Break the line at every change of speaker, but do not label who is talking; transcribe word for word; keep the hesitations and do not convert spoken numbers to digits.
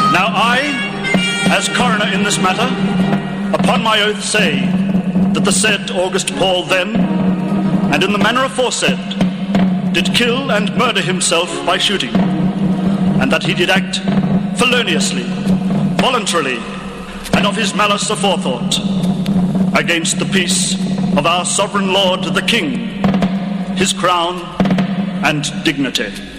Now I, as coroner in this matter, upon my oath say that the said August Paul then, and in the manner aforesaid, did kill and murder himself by shooting, and that he did act feloniously, voluntarily, and of his malice aforethought, against the peace of our sovereign lord the King, his crown and dignity.